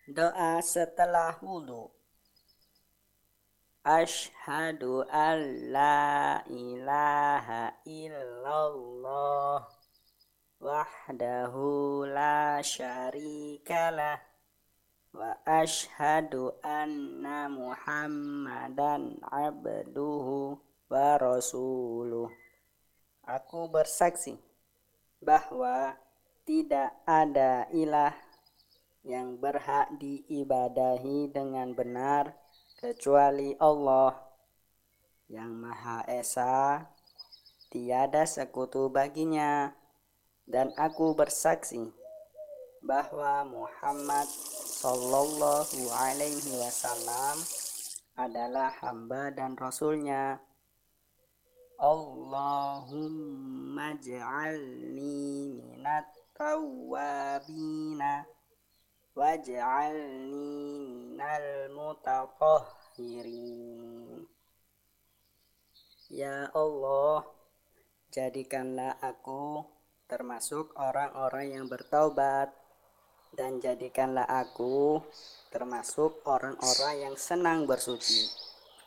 Doa setelah wudhu. Asyhadu an la ilaha illallah wahdahu la syarikalah wa asyhadu anna Muhammadan abduhu wa rasuluh. Aku bersaksi bahwa tidak ada ilah yang berhak diibadahi dengan benar kecuali Allah yang Maha Esa, tiada sekutu baginya, dan aku bersaksi bahwa Muhammad Sallallahu Alaihi Wasallam adalah hamba dan rasulnya. Allahumma ja'alni minat tawwabina waj'alni minal mutatahhirin. Ya Allah, jadikanlah aku termasuk orang-orang yang bertaubat, dan jadikanlah aku termasuk orang-orang yang senang bersuci.